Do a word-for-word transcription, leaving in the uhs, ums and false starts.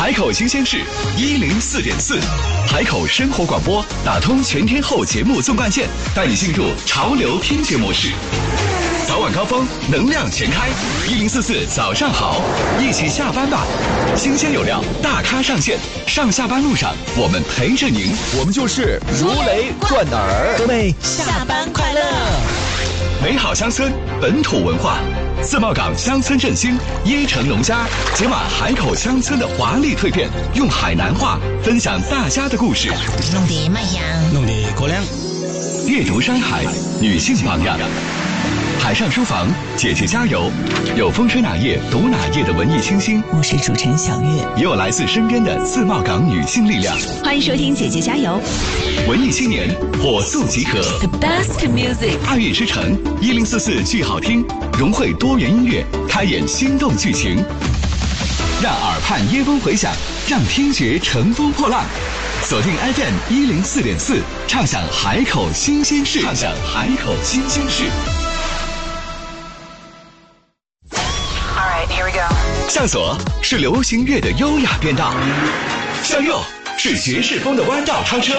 海口新鲜事一零四点四，海口生活广播打通全天候节目纵贯线，带你进入潮流听觉模式。早晚高峰，能量全开，一零四四早上好，一起下班吧。新鲜有料，大咖上线，上下班路上我们陪着您， 我们就是如雷贯耳。 各位下班快乐！ 美好乡村，本土文化，自贸港乡村振兴，椰城农家解码海口乡村的华丽蜕变，用海南话分享大家的故事， 弄得麦香， 弄得过凉。 阅读山海，女性榜样。海上书房，姐姐加油！有风吹哪页读哪页的文艺清新， 我是主持人小月， 也有来自身边的自贸港女性力量。 欢迎收听姐姐加油！ 文艺青年火速集合 ，The best music， 爱乐之城一零四四剧好听，融汇多元音乐，开演心动剧情，让耳畔椰风回响，让听觉乘风破浪。锁定 F M 一零四点四，畅享海口新鲜事，畅享海口新鲜事。向左是流行乐的优雅变道，向右是爵士风的弯道超车。